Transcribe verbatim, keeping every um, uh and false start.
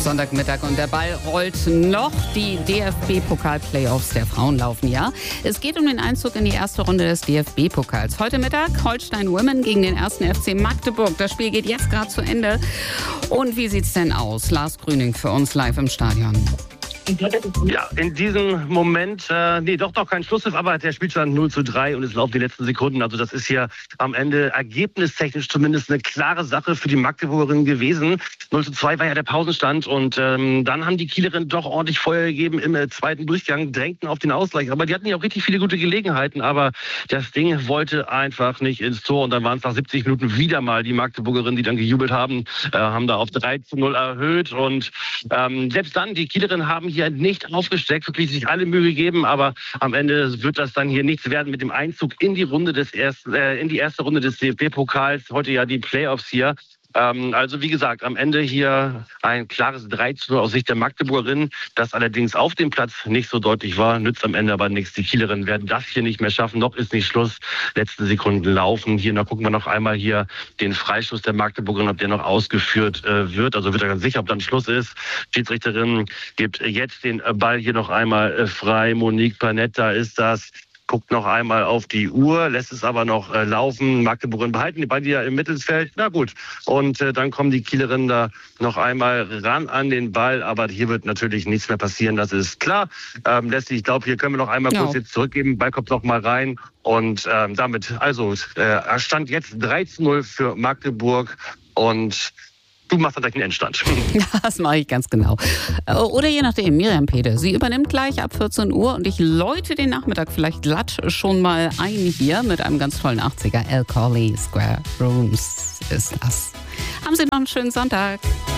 Sonntagmittag und der Ball rollt noch. Die D F B-Pokal-Playoffs der Frauen laufen, ja. Es geht um den Einzug in die erste Runde des D F B-Pokals. Heute Mittag Holstein Women gegen den ersten F C Magdeburg. Das Spiel geht jetzt gerade zu Ende. Und wie sieht's denn aus? Lars Grüning für uns live im Stadion. Ja, in diesem Moment, äh, nee, doch noch kein Schlusspfiff, aber der Spielstand null zu drei und es laufen die letzten Sekunden. Also das ist hier am Ende ergebnistechnisch zumindest eine klare Sache für die Magdeburgerinnen gewesen. null zu zwei war ja der Pausenstand und ähm, dann haben die Kielerinnen doch ordentlich Feuer gegeben im äh, zweiten Durchgang, drängten auf den Ausgleich. Aber die hatten ja auch richtig viele gute Gelegenheiten, aber das Ding wollte einfach nicht ins Tor und dann waren es nach siebzig Minuten wieder mal die Magdeburgerinnen, die dann gejubelt haben, äh, haben da auf drei zu null erhöht und ähm, selbst dann, die Kielerinnen haben hier nicht aufgesteckt, wirklich sich alle Mühe gegeben, aber am Ende wird das dann hier nichts werden mit dem Einzug in die Runde des ersten, äh, in die erste Runde des D F B-Pokals. Heute ja die Playoffs hier. Ähm, also wie gesagt, am Ende hier ein klares drei zu null aus Sicht der Magdeburgerinnen, das allerdings auf dem Platz nicht so deutlich war, nützt am Ende aber nichts. Die Kielerinnen werden das hier nicht mehr schaffen, noch ist nicht Schluss. Letzte Sekunden laufen hier, da gucken wir noch einmal hier den Freischuss der Magdeburgerinnen, ob der noch ausgeführt äh, wird, also wird er ganz sicher, ob dann Schluss ist. Schiedsrichterin gibt jetzt den Ball hier noch einmal äh, frei, Monique Panetta ist das. Guckt noch einmal auf die Uhr, lässt es aber noch äh, laufen. Magdeburg behalten die Ball ja im Mittelfeld. Na gut. Und äh, dann kommen die Kielerinnen da noch einmal ran an den Ball. Aber hier wird natürlich nichts mehr passieren, das ist klar. Ähm, Leslie, ich glaube, hier können wir noch einmal ja. kurz jetzt zurückgeben. Ball kommt noch mal rein. Und ähm, damit, also, äh, stand jetzt drei zu null für Magdeburg. Und du machst dann gleich einen Endstand. Das mache ich ganz genau. Oder je nachdem, Miriam Pede. Sie übernimmt gleich ab vierzehn Uhr und ich läute den Nachmittag vielleicht glatt schon mal ein hier mit einem ganz tollen achtziger. El Corley Square Rooms ist das. Haben Sie noch einen schönen Sonntag.